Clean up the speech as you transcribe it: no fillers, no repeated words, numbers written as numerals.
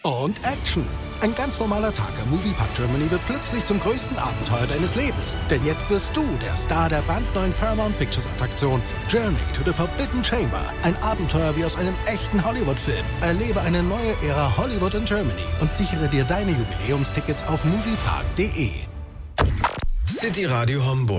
und Action. Ein ganz normaler Tag am Moviepark Germany wird plötzlich zum größten Abenteuer deines Lebens. Denn jetzt wirst du der Star der brandneuen Paramount Pictures Attraktion Journey to the Forbidden Chamber. Ein Abenteuer wie aus einem echten Hollywood-Film. Erlebe eine neue Ära Hollywood in Germany und sichere dir deine Jubiläumstickets auf moviepark.de. City Radio Homburg.